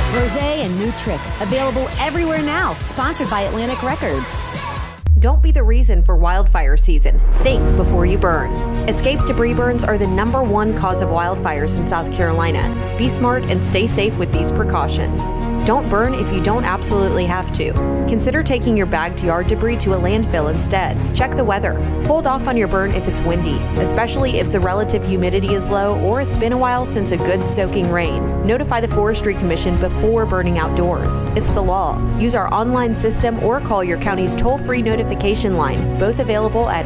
Rosé and New Trick, available everywhere now. Sponsored by Atlantic Records. Don't be the reason for wildfire season. Think before you burn. Escape debris burns are the #1 cause of wildfires in South Carolina. Be smart and stay safe with these precautions. Don't burn if you don't absolutely have to. Consider taking your bagged yard debris to a landfill instead. Check the weather. Hold off on your burn if it's windy, especially if the relative humidity is low or it's been a while since a good soaking rain. Notify the Forestry Commission before burning outdoors. It's the law. Use our online system or call your county's toll-free notification line, both available at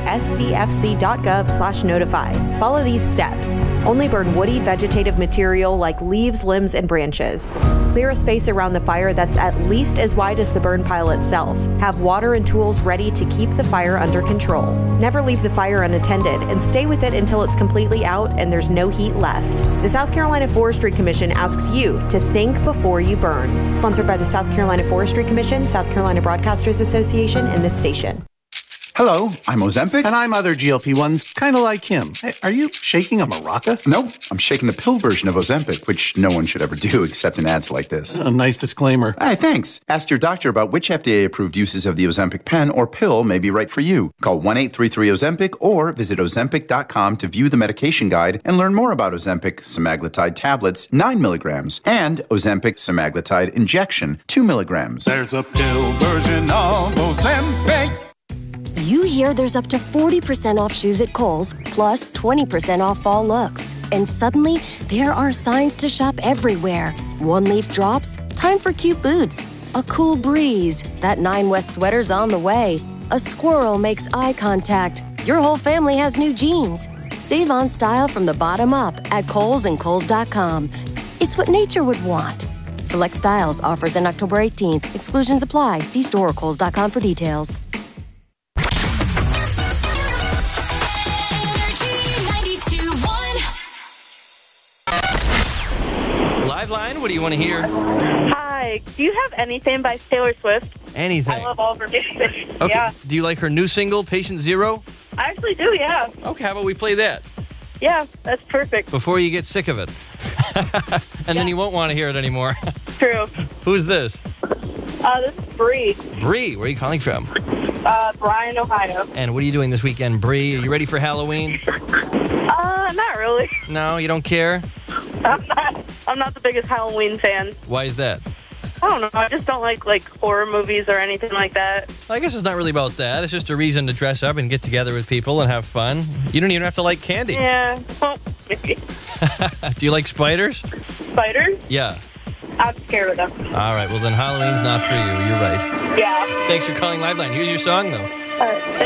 scfc.gov/notify. Follow these steps. Only burn woody vegetative material like leaves, limbs, and branches. Clear a space around the fire that's at least as wide as the burn pile itself. Have water and tools ready to keep the fire under control. Never leave the fire unattended and stay with it until it's completely out and there's no heat left. The South Carolina Forestry Commission asks you to think before you burn. Sponsored by the South Carolina Forestry Commission, South Carolina Broadcasters Association, and this station. Hello, I'm Ozempic. And I'm other GLP-1s, kind of like him. Hey, are you shaking a maraca? No, I'm shaking the pill version of Ozempic, which no one should ever do except in ads like this. A nice disclaimer. Hey, thanks. Ask your doctor about which FDA-approved uses of the Ozempic pen or pill may be right for you. Call 1-833-OZEMPIC or visit Ozempic.com to view the medication guide and learn more about Ozempic semaglutide tablets, 9 milligrams, and Ozempic semaglutide injection, 2 milligrams. There's a pill version of Ozempic. You hear there's up to 40% off shoes at Kohl's, plus 20% off fall looks. And suddenly, there are signs to shop everywhere. One-leaf drops, time for cute boots. A cool breeze, that 9 West sweater's on the way. A squirrel makes eye contact. Your whole family has new jeans. Save on style from the bottom up at Kohl's and Kohls.com. It's what nature would want. Select styles, offers in October 18th. Exclusions apply. See store or Kohls.com for details. Line, what do you want to hear? Hi, do you have anything by Taylor Swift? Anything. I love all of her music. Okay. Yeah. Do you like her new single, Patient Zero? I actually do, yeah. Okay, how about we play that? Yeah, that's perfect. Before you get sick of it. And then you won't want to hear it anymore. True. Who's this? This is Bree. Bree, where are you calling from? Bryan, Ohio. And what are you doing this weekend, Bree? Are you ready for Halloween? Not really. No, you don't care? I'm not the biggest Halloween fan. Why is that? I don't know. I just don't like horror movies or anything like that. I guess it's not really about that. It's just a reason to dress up and get together with people and have fun. You don't even have to like candy. Yeah, well, maybe. Do you like spiders? Spiders? Yeah. I'm scared of them. All right, well then Halloween's not for you. You're right. Yeah. Thanks for calling Liveline. Here's your song, though. All right.